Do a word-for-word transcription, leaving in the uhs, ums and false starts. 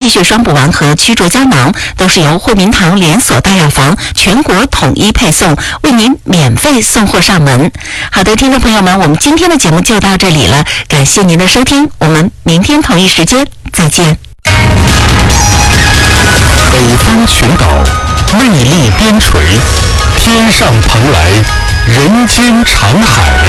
血双补丸和曲浊胶囊都是由惠民堂连锁大药房全国统一配送，为您免费送货上门。好的，听众朋友们，我们今天的节目就到这里了，感谢您的收听，我们明天同一时间再见。 北方群岛，魅力边陲，天上蓬莱，人间长海。